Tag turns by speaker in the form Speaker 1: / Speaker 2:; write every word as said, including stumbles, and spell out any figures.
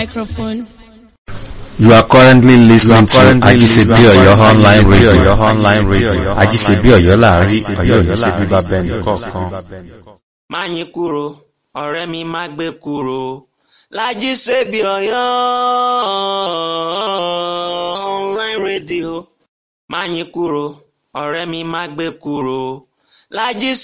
Speaker 1: microphone.
Speaker 2: You are currently listening to Ajisebi Oyo online radio. Online radio. Ajisebi Oyo láàrin Oyo Oyo ṣe bíbá bẹ́ẹ̀ nìkọ̀ọ̀kan.
Speaker 3: Má yín kúrò, ọ̀rẹ́ mi má gbé kúrò. L'Ajisebi Oyo online radio. Má yín kúrò, ọ̀rẹ́ mi má gbé kúrò. L'Ajisebi